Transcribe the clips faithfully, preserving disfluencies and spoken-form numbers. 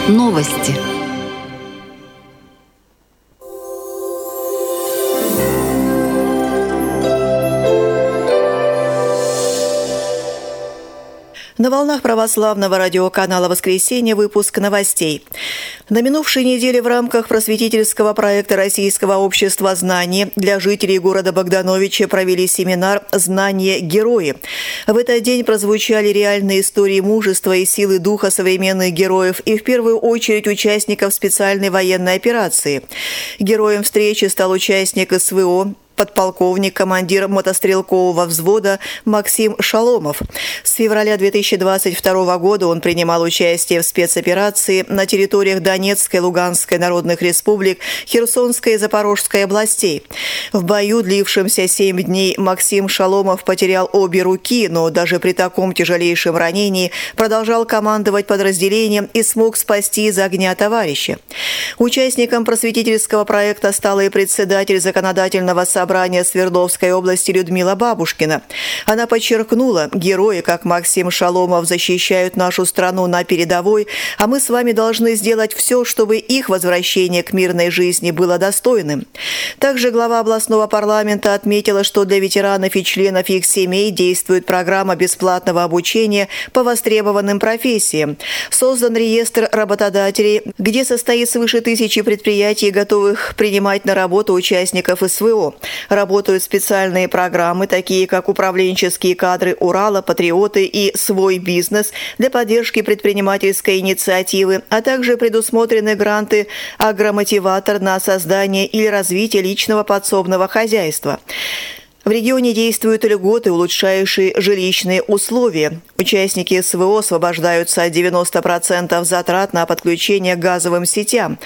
Новости. На волнах православного радиоканала «Воскресенье» выпуск новостей. На минувшей неделе в рамках просветительского проекта Российского общества знаний для жителей города Богдановича провели семинар «Знания. Герои». В этот день прозвучали реальные истории мужества и силы духа современных героев и в первую очередь участников специальной военной операции. Героем встречи стал участник СВО, подполковник, командир мотострелкового взвода Максим Шаломов. С февраля две тысячи двадцать второго года он принимал участие в спецоперации на территориях Донецкой, Луганской народных республик, Херсонской и Запорожской областей. В бою, длившемся семь дней, Максим Шаломов потерял обе руки, но даже при таком тяжелейшем ранении продолжал командовать подразделением и смог спасти из огня товарища. Участником просветительского проекта стала и председатель законодательного собрания Собрания Свердловской области Людмила Бабушкина. Она подчеркнула, герои, как Максим Шаломов, защищают нашу страну на передовой, а мы с вами должны сделать все, чтобы их возвращение к мирной жизни было достойным. Также глава областного парламента отметила, что для ветеранов и членов их семей действует программа бесплатного обучения по востребованным профессиям. Создан реестр работодателей, где состоит свыше тысячи предприятий, готовых принимать на работу участников СВО. Работают специальные программы, такие как управленческие кадры Урала, Патриоты и Свой бизнес для поддержки предпринимательской инициативы, а также предусмотрены гранты «Агромотиватор» на создание или развитие личного подсобного хозяйства. В регионе действуют льготы, улучшающие жилищные условия. Участники СВО освобождаются от девяноста процентов затрат на подключение к газовым сетям.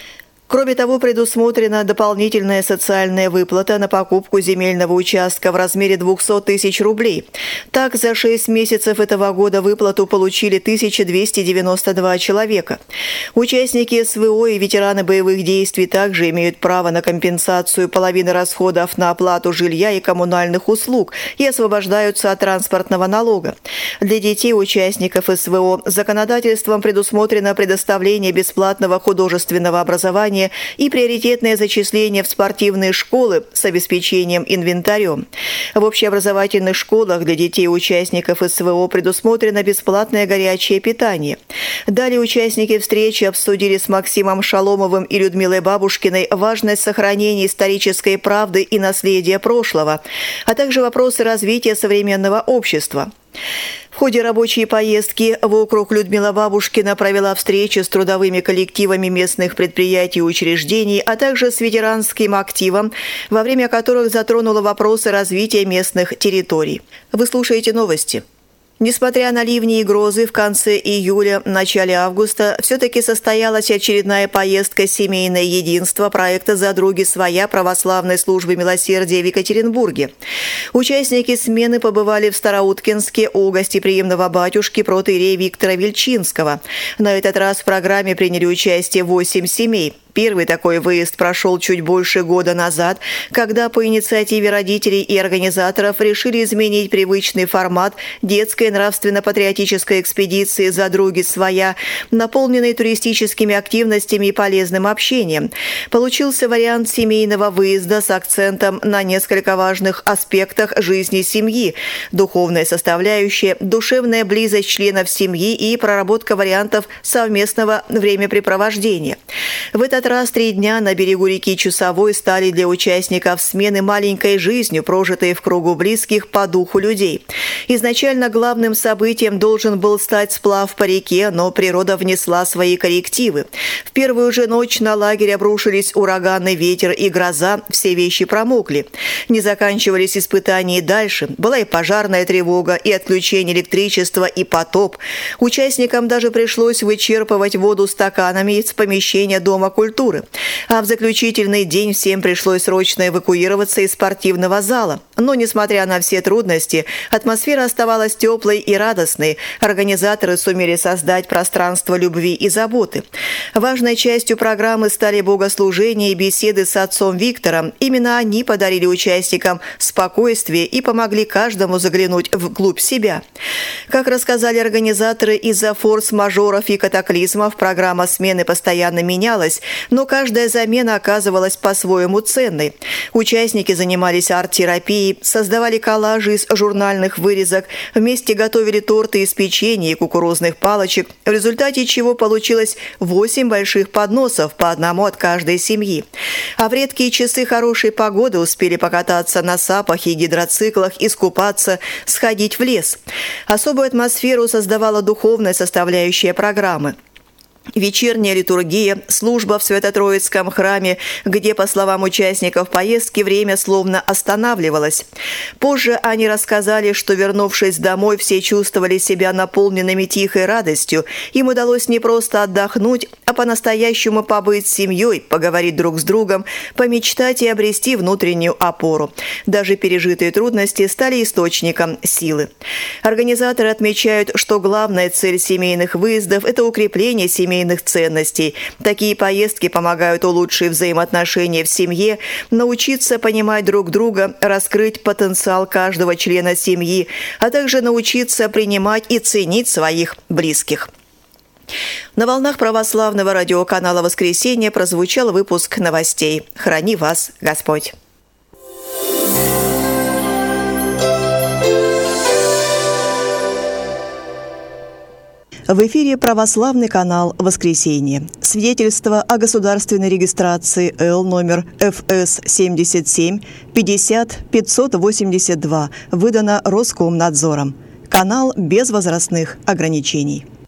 Кроме того, предусмотрена дополнительная социальная выплата на покупку земельного участка в размере двухсот тысяч рублей. Так, за шесть месяцев этого года выплату получили тысяча двести девяносто два человека. Участники СВО и ветераны боевых действий также имеют право на компенсацию половины расходов на оплату жилья и коммунальных услуг и освобождаются от транспортного налога. Для детей участников СВО законодательством предусмотрено предоставление бесплатного художественного образования и приоритетное зачисление в спортивные школы с обеспечением инвентарем. В общеобразовательных школах для детей участников СВО предусмотрено бесплатное горячее питание. Далее участники встречи обсудили с Максимом Шаломовым и Людмилой Бабушкиной важность сохранения исторической правды и наследия прошлого, а также вопросы развития современного общества. В ходе рабочей поездки в округ Людмила Бабушкина провела встречи с трудовыми коллективами местных предприятий и учреждений, а также с ветеранским активом, во время которых затронула вопросы развития местных территорий. Вы слушаете новости. Несмотря на ливни и грозы, в конце июля, начале августа все-таки состоялась очередная поездка «Семейное единство» проекта «Задруги своя» православной службы милосердия в Екатеринбурге. Участники смены побывали в Староуткинске у гостеприимного батюшки протоиерея Виктора Вельчинского. На этот раз в программе приняли участие восемь семей. Первый такой выезд прошел чуть больше года назад, когда по инициативе родителей и организаторов решили изменить привычный формат детской нравственно-патриотической экспедиции «Задруги своя», наполненной туристическими активностями и полезным общением. Получился вариант семейного выезда с акцентом на несколько важных аспектах жизни семьи: духовная составляющая, душевная близость членов семьи и проработка вариантов совместного времяпрепровождения. В этот раз три дня на берегу реки Чусовой стали для участников смены маленькой жизнью, прожитой в кругу близких по духу людей. Изначально главным событием должен был стать сплав по реке, но природа внесла свои коррективы. В первую же ночь на лагерь обрушились ураганный ветер и гроза, все вещи промокли. Не заканчивались испытания и дальше. Была и пожарная тревога, и отключение электричества, и потоп. Участникам даже пришлось вычерпывать воду стаканами из помещения Дома культуры. А в заключительный день всем пришлось срочно эвакуироваться из спортивного зала. Но, несмотря на все трудности, атмосфера оставалась теплой и радостной. Организаторы сумели создать пространство любви и заботы. Важной частью программы стали богослужения и беседы с отцом Виктором. Именно они подарили участникам спокойствие и помогли каждому заглянуть вглубь себя. Как рассказали организаторы, из-за форс-мажоров и катаклизмов программа смены постоянно менялась, но каждая замена оказывалась по-своему ценной. Участники занимались арт-терапией, создавали коллажи из журнальных вырезок, вместе готовили торты из печенья и кукурузных палочек, в результате чего получилось восемь больших подносов, по одному от каждой семьи. А в редкие часы хорошей погоды успели покататься на сапах и гидроциклах, искупаться, сходить в лес. Особую атмосферу создавала духовная составляющая программы. Вечерняя литургия, служба в Свято-Троицком храме, где, по словам участников поездки, время словно останавливалось. Позже они рассказали, что, вернувшись домой, все чувствовали себя наполненными тихой радостью. Им удалось не просто отдохнуть, а по-настоящему побыть с семьей, поговорить друг с другом, помечтать и обрести внутреннюю опору. Даже пережитые трудности стали источником силы. Организаторы отмечают, что главная цель семейных выездов – это укрепление семейных ценностей. Такие поездки помогают улучшить взаимоотношения в семье, научиться понимать друг друга, раскрыть потенциал каждого члена семьи, а также научиться принимать и ценить своих близких. На волнах православного радиоканала «Воскресенье» прозвучал выпуск новостей. Храни вас Господь! В эфире православный канал «Воскресенье». Свидетельство о государственной регистрации Л номер Эф Эс семьдесят семь пятьдесят пятьсот восемьдесят два выдано Роскомнадзором. Канал без возрастных ограничений.